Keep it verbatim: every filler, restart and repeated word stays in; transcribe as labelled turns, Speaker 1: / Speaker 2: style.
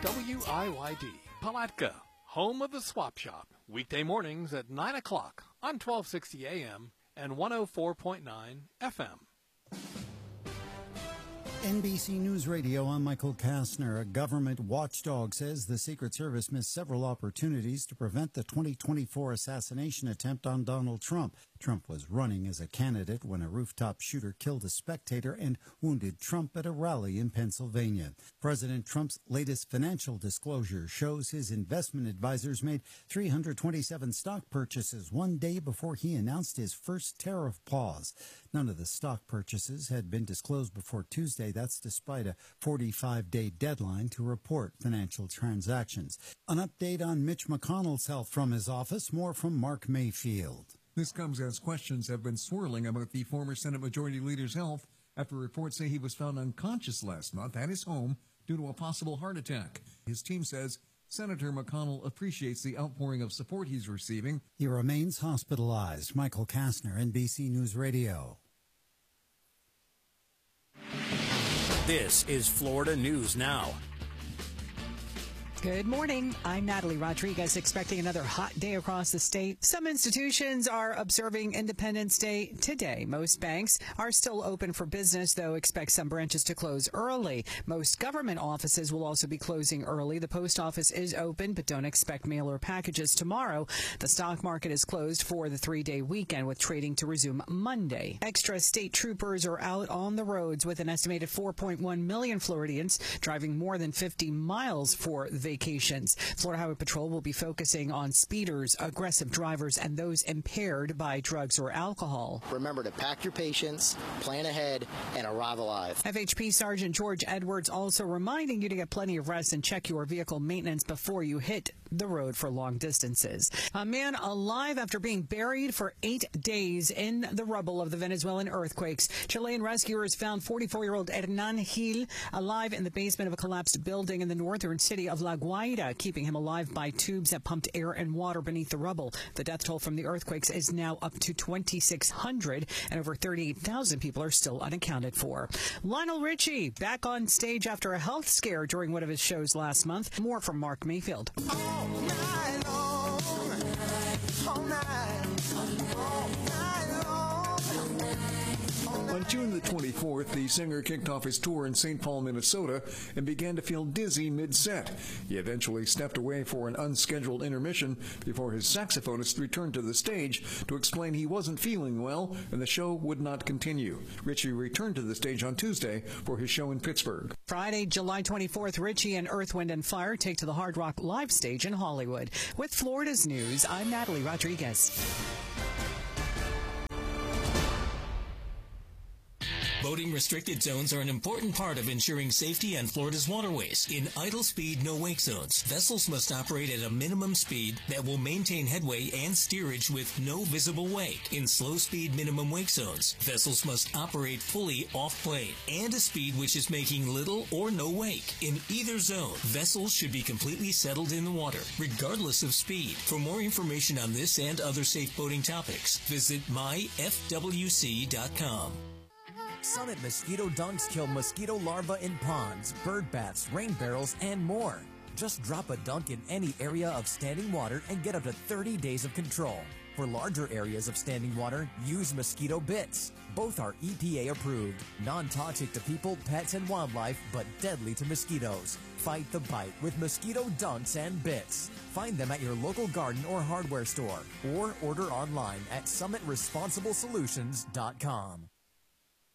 Speaker 1: W I Y D, Palatka, home of the Swap Shop. Weekday mornings at nine o'clock on twelve sixty A M and one oh four point nine F M.
Speaker 2: N B C News Radio, I'm Michael Kastner. A government watchdog says the Secret Service missed several opportunities to prevent the twenty twenty-four assassination attempt on Donald Trump. Trump was running as a candidate when a rooftop shooter killed a spectator and wounded Trump at a rally in Pennsylvania. President Trump's latest financial disclosure shows his investment advisors made three hundred twenty-seven stock purchases one day before he announced his first tariff pause. None of the stock purchases had been disclosed before Tuesday. That's despite a forty-five day deadline to report financial transactions. An update on Mitch McConnell's health from his office. More from Mark Mayfield.
Speaker 3: This comes as questions have been swirling about the former Senate Majority Leader's health after reports say he was found unconscious last month at his home due to a possible heart attack. His team says Senator McConnell appreciates the outpouring of support he's receiving.
Speaker 2: He remains hospitalized. Michael Kastner, N B C News Radio.
Speaker 4: This is Florida News Now.
Speaker 5: Good morning. I'm Natalie Rodriguez, expecting another hot day across the state. Some institutions are observing Independence Day today. Most banks are still open for business, though expect some branches to close early. Most government offices will also be closing early. The post office is open, but don't expect mail or packages tomorrow. The stock market is closed for the three-day weekend, with trading to resume Monday. Extra state troopers are out on the roads with an estimated four point one million Floridians driving more than fifty miles for the vacations. Florida Highway Patrol will be focusing on speeders, aggressive drivers, and those impaired by drugs or alcohol.
Speaker 6: Remember to pack your patience, plan ahead, and arrive alive.
Speaker 5: F H P Sergeant George Edwards also reminding you to get plenty of rest and check your vehicle maintenance before you hit the road for long distances. A man alive after being buried for eight days in the rubble of the Venezuelan earthquakes. Chilean rescuers found forty-four-year-old Hernan Gil alive in the basement of a collapsed building in the northern city of La Guaira, keeping him alive by tubes that pumped air and water beneath the rubble. The death toll from the earthquakes is now up to twenty-six hundred, and over thirty-eight thousand people are still unaccounted for. Lionel Richie back on stage after a health scare during one of his shows last month. More from Mark Mayfield.
Speaker 7: All night long, all night, all night long.
Speaker 3: On June the twenty-fourth, the singer kicked off his tour in Saint Paul, Minnesota, and began to feel dizzy mid-set. He eventually stepped away for an unscheduled intermission before his saxophonist returned to the stage to explain he wasn't feeling well and the show would not continue. Richie returned to the stage on Tuesday for his show in Pittsburgh.
Speaker 5: Friday, July twenty-fourth, Richie and Earth, Wind and Fire take to the Hard Rock Live stage in Hollywood. With Florida's news, I'm Natalie Rodriguez.
Speaker 8: Boating restricted zones are an important part of ensuring safety on Florida's waterways. In idle speed, no wake zones, vessels must operate at a minimum speed that will maintain headway and steerage with no visible wake. In slow speed, minimum wake zones, vessels must operate fully off-plane and a speed which is making little or no wake. In either zone, vessels should be completely settled in the water, regardless of speed. For more information on this and other safe boating topics, visit my f w c dot com.
Speaker 9: Summit Mosquito Dunks kill mosquito larvae in ponds, bird baths, rain barrels, and more. Just drop a dunk in any area of standing water and get up to thirty days of control. For larger areas of standing water, use mosquito bits. Both are E P A approved, non-toxic to people, pets, and wildlife, but deadly to mosquitoes. Fight the bite with mosquito dunks and bits. Find them at your local garden or hardware store, or order online at summit responsible solutions dot com.